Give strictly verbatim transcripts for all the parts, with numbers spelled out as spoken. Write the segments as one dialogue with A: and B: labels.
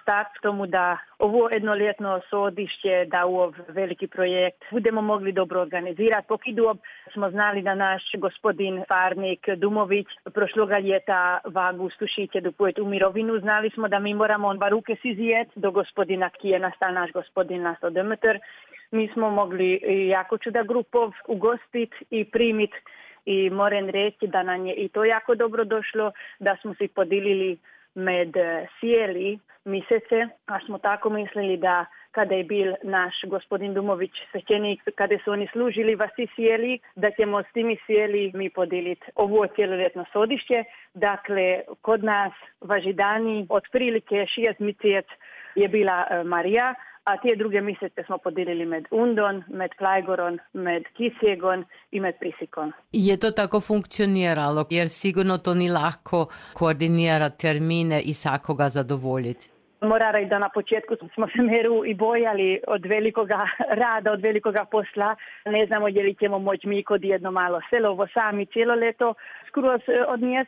A: start tomu da ovo jednoletno sodišće, da u ov veliki projekt budemo mogli dobro organizirati. Pokidu smo znali da naš gospodin Farnik Dumović prošloga ljeta v augustu šiće dopujeti u mirovinu. Znali smo da mi moramo bar ruke si zijet do gospodina ki je nastal naš gospodin Nasto Demeter. Mi smo mogli jako čuda grupov ugostiti i primiti i moram reći da nam je i to jako dobro došlo, da smo si podelili med cijeli mjesece, a smo tako mislili da kada je bil naš gospodin Dumović svećenik, kada su oni služili vasi sjeli, da ćemo s timi sjeli mi podeliti ovo cijeloletno sodišće. Dakle, kod nas važidani od prilike šest mjesec je bila Marija, a te druge mjesece smo podelili med Undon, med Plajgoron, med Kisjegon i med Prisikon.
B: Je to tako funkcioniralo, jer sigurno to ni lahko koordinirati termine i svakoga zadovoljiti?
A: Moram reći da na početku smo se meru i bojali od velikoga rada, od velikoga posla. Ne znamo je li ćemo moći mi kod jedno malo selovo sami cijelo leto skroz odnijeti.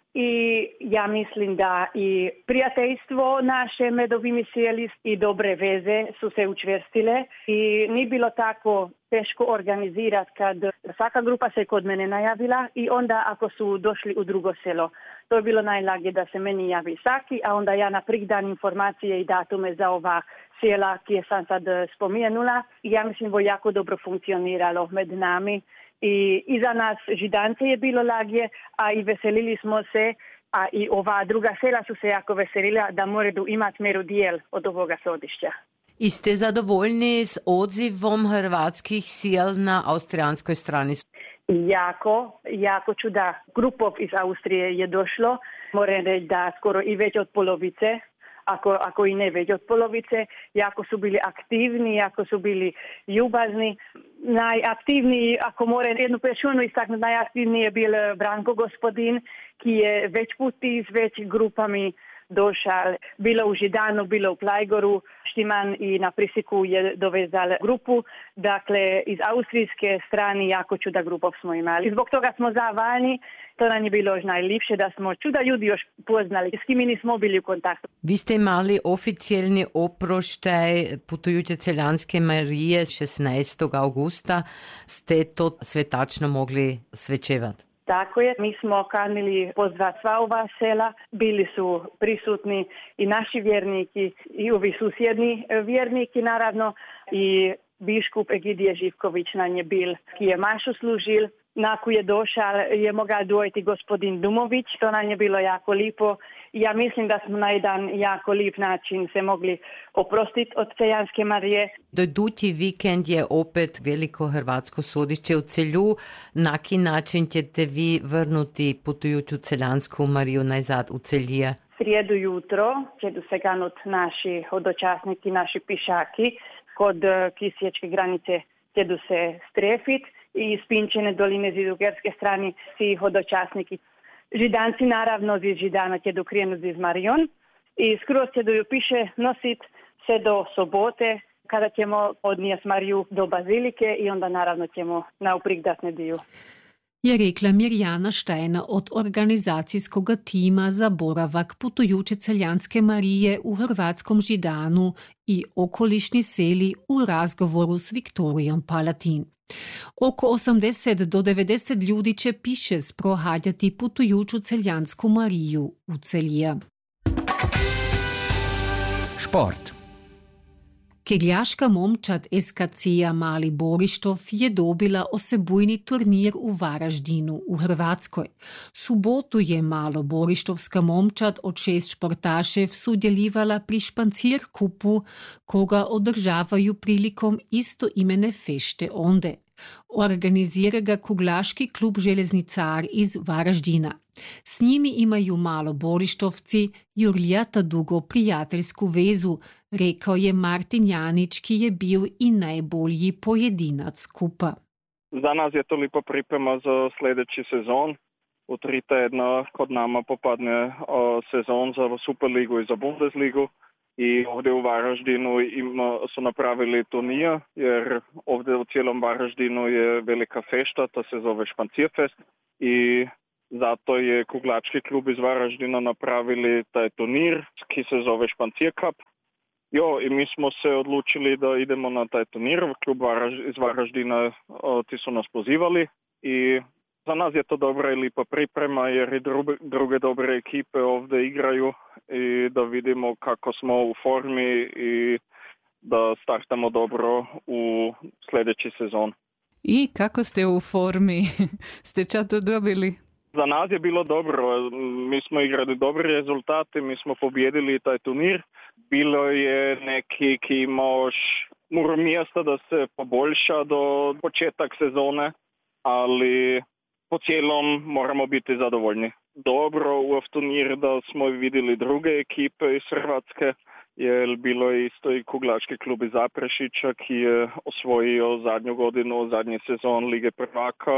A: I ja mislim da i prijateljstvo naše med ovimi sjeli i dobre veze su se učvrstile i nije bilo tako teško organizirati kad svaka grupa se kod mene najavila i onda ako su došli u drugo selo. To je bilo najlagije da se meni javi svaki, a onda ja naprijed dan informacije i datume za ova sjela koje sam sad spomenula. I ja mislim da je jako dobro funkcioniralo med nami. I, i za nas židance je bilo lagje, a i veselili smo se, a i ova druga sela su se jako veselila da moraju imati meru dijel od ovoga sodišća.
B: I ste zadovoljni s odzivom hrvatskih sil na austrijanskoj strani?
A: Jako, jako čuda. Grupov iz Austrije je došlo. Moram reći da skoro i već od polovice, ako, ako i ne već od polovice, jako su bili aktivni, jako su bili ljubazni. Najaktivniji, ako moram jednu pešunu istaknuti, najaktivniji je bil Branko gospodin, ki je već puti s već grupami došao, bilo u Židanu, bilo u Plajgoru, Štiman i na Prisiku je dovezal grupu. Dakle, iz austrijske strane jako čuda grupov smo imali. Zbog toga smo zahvalni, to nam je bilo još najljepše da smo čuda ljudi još poznali, s kimi nismo bili u kontaktu.
B: Vi ste imali oficijelni oproštaj putujuće celjanske Marije šestnaestog augusta. Ste to svetačno mogli svečevati?
A: Tako je, mi smo kanili pozvati sva ova sela, bili su prisutni i naši vjerniki i ovi susjedni vjerniki naravno i biškup Egidije Živković nam je bil, ki je mašu služil. Naku je došao, je mogao dojeti gospodin Dumović, to nam je bilo jako lipo. Ja mislim da smo na jedan jako lip način se mogli oprostiti od Celjanske Marije.
B: Dodući vikend je opet veliko hrvatsko sodišće u Celju. Na ki način ćete vi vrnuti putujuću Celjansku Mariju najzad u Celje?
A: Srijedu jutro ćedu se ganut naši hodočasniki, naši pišaki. Kod kisječke granice ćedu se strefit. I iz Pinčene doline z izugerske strane si hodočasniki. Židanci naravno iz Židana će dokrenuti iz Marion i skroz će do ju piše nosit se do sobote kada ćemo odnijeti Mariju do Bazilike i onda naravno ćemo na uprigdat nediju.
C: Je rekla Mirjana Štajna od organizacijskog tima za boravak putujuće Celjanske Marije u hrvatskom Židanu i okolišni seli u razgovoru s Viktorijom Palatin. Oko osemdeset do devedeset ljudi će piše sprohađati putujuću Celjansku Mariju u Celje.
D: Šport.
C: Kegljaška momčad es ka ce-a Mali Borištov je dobila osebujni turnir u Varaždinu u Hrvatskoj. Subotu je Malo Borištovska momčad od šest športašev sudjelivala pri Špancir kupu, koga održavaju prilikom istoimene fešte onde. Organizira ga Kuglaški klub Železnicar iz Varaždina. S njimi imaju Malo Borištovci jurljata dugo prijateljsku vezu, rekao je Martin Janić, ki je bil i najbolji pojedinac kupa.
E: Za nas je to lepa priprema za sljedeći sezon. U tri tedna kod nama popadne o, sezon za Superligu i za Bundesligu. I ovdje u Varaždinu im su napravili turnir, jer ovdje u cijelom Varaždinu je velika fešta, to se zove Špancirfest. I Zato je Kuglački klub iz Varaždina napravili taj turnir, ki se zove Špancir Cup. Jo, i mi smo se odlučili da idemo na taj turnir. Klub Varaž, iz Varaždina o, ti su nas pozivali i za nas je to dobra i lipa priprema jer i druge, druge dobre ekipe ovdje igraju i da vidimo kako smo u formi i da startamo dobro u sljedeći sezon.
D: I kako ste u formi? Ste čato dobili?
E: Za nas je bilo dobro. Mi smo igrali dobre rezultate, mi smo pobjedili taj turnir. Bilo je neki ki imao mjesta da se poboljša do početak sezone, ali po cijelom moramo biti zadovoljni. Dobro u turnir da smo vidjeli druge ekipe iz Hrvatske, jer bilo je isto i Kuglački klub iz Zaprešića ki je osvojio zadnju godinu, zadnji sezon Lige prvaka.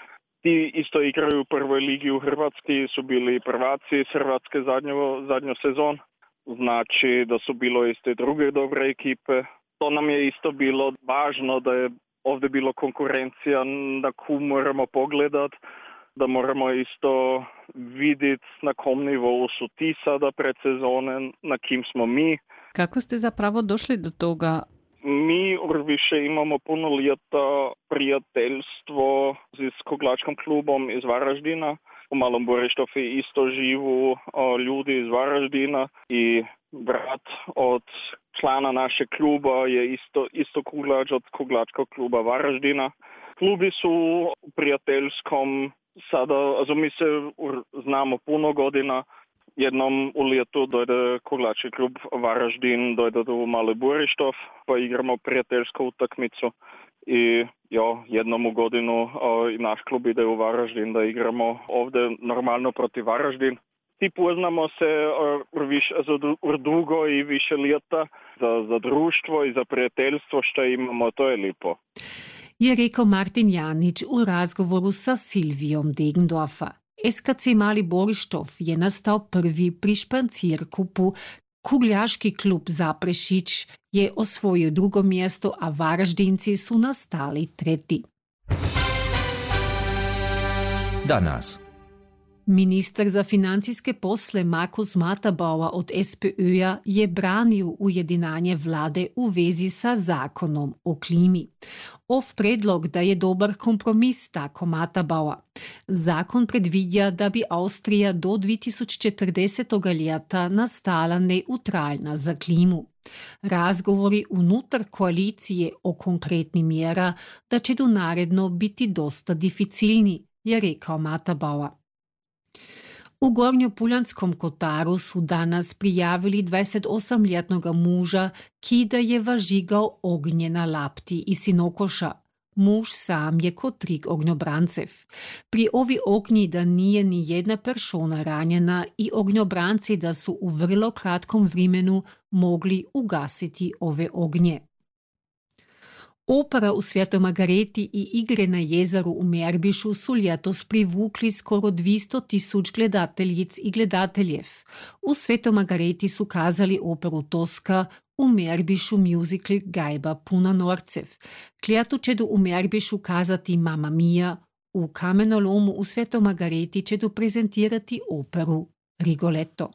E: Ti isto igraju u prvoj ligi u Hrvatski, su bili prvaci iz Hrvatske zadnju, zadnju sezon. Znači da su bilo isto i druge dobre ekipe. To nam je isto bilo važno da je ovdje bilo konkurencija na koju moramo pogledat, da moramo isto vidjeti na kom nivou su ti sada pred sezone, na kim smo mi.
D: Kako ste zapravo došli do toga?
E: Mi više imamo puno ljeta prijateljstvo s Kuglačkim klubom iz Varaždina. U Malom Borištovi isto živu o, ljudi iz Varaždina i brat od člana našeg kluba je isto, isto Kuglač od Kuglačkog kluba Varaždina. Klubi su u prijateljskom sada, also mi se znamo puno godina. Jednom u ljetu dojde Kuglački klub Varaždin, dojde u Mali Borištov, pa igramo prijateljsku utakmicu. I jo, jednom u godinu o, i naš klub ide u Varaždin da igramo ovdje normalno protiv Varaždin. Ti poznamo se o, viš, za dugo i više ljeta za, za društvo i za prijateljstvo što imamo, to je lipo.
C: Je rekao Martin Janić u razgovoru sa Silvijom Degendorfa. S K C Mali Borištov je nastal prvi pri Špancirkupu. Kugljaški klub Zaprešić je osvojio drugo mjesto, a Varaždinci su nastali treti.
F: Danas.
C: Ministar za financijske posle Markus Matabaua od S P Ö-ja je branil ujedinanje vlade u vezi sa zakonom o klimi. Ov predlog da je dobar kompromis, tako Matabaua. Zakon predvidja, da bi Avstrija do dve tisoč štiridesetega leta nastala neutralna za klimu. Razgovori unutar koalicije o konkretni mjera, da će do naredno biti dosta dificilni, je rekao Matabaua. U Gornjopuljanskom Kotaru su danas prijavili dvajsetoosemletnega muža, ki da je važigal ognje na lapti iz sinokoša. Muž sam je kot trik ognjobrancev. Pri ovi ognji da nije ni jedna persona ranjena i ognjobranci da su u vrlo kratkom vremenu mogli ugasiti ove ognje. Opera u Svetoj Margareti i igre na jezeru u Merbišu su ljetos privukli skoro dvesto tisoč gledateljic i gledateljev. U Svetoj Margareti su kazali operu Toska, u Merbišu musical Gajba puna norcev. Kljertu čedu u Merbišu kazati Mamma Mia, u Kamenolomu u Svetoj Margareti čedu prezentirati operu Rigoletto.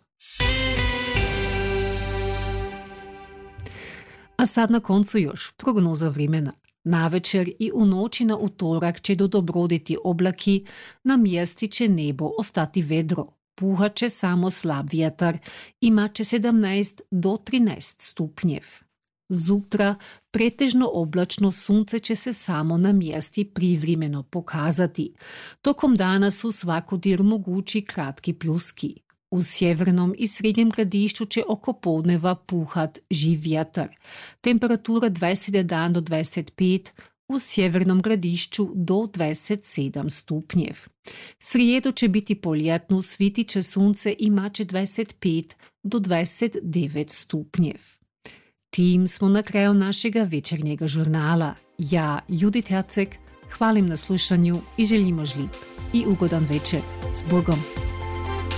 C: A sad na koncu još prognoza vremena. Navečer i u noći na utorak će do dobroditi oblaki, na mjesti će nebo ostati vedro. Puhat će samo slab vjetar, imat će sedamnaest do trinaest stupnjev. Zutra pretežno oblačno sunce će se samo na mjesti privremeno pokazati. Tokom dana su svakodir mogući kratki pljuski. U sjevernom i srednjem gradišću će oko podneva puhat živ vjetar. Temperatura dvadeset jedan do dvadeset pet, u sjevernom gradišću do dvadeset sedam stupnjev. Srijedu će biti poljetno, svitit će sunce i imat će dvadeset pet do dvadeset devet stupnjev. Tim smo na kraju našega večernjega žurnala. Ja, Judit Herceg, hvalim na slušanju i želimo žlip i ugodan večer. S Bogom!